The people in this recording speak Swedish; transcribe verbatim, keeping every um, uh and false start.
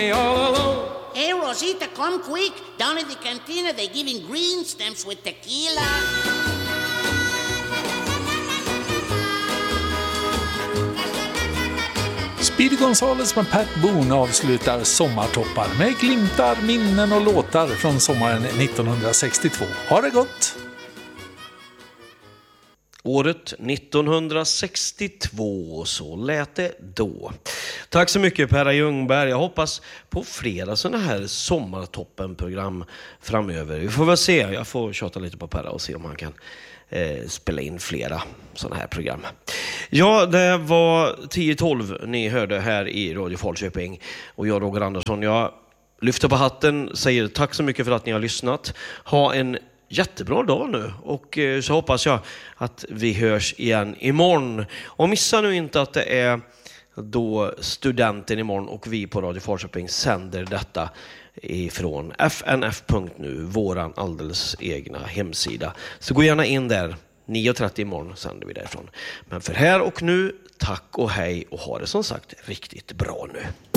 me all alone. Hey, Rosita, come quick. Down at the cantina, they're giving green stamps with tequila. Speedy Gonzales med Pat Boone avslutar Sommartoppar med glimtar, minnen och låtar från sommaren nittonhundrasextiotvå. Ha det gott! Året nittonhundrasextiotvå, så lät det då. Tack så mycket Perra Ljungberg. Jag hoppas på flera sådana här Sommartoppen-program framöver. Vi får väl se. Jag får tjata lite på Perra och se om han kan eh, spela in flera sådana här program. Ja, det var tio tolv ni hörde här i Radio Falköping. Och jag, Roger Andersson, jag lyfter på hatten, säger tack så mycket för att ni har lyssnat. Ha en jättebra dag nu, och så hoppas jag att vi hörs igen imorgon. Och missa nu inte att det är då studenten imorgon och vi på Radio Falköping sänder detta ifrån f n f punkt nu, våran alldeles egna hemsida. Så gå gärna in där, nio och trettio imorgon sänder vi därifrån. Men för här och nu, tack och hej och ha det som sagt riktigt bra nu.